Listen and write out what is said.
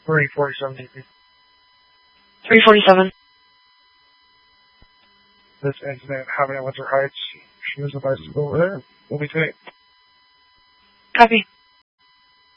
347 DP. 347. This incident happened at Winter Heights. She was advised to go over there. We'll be today. Copy.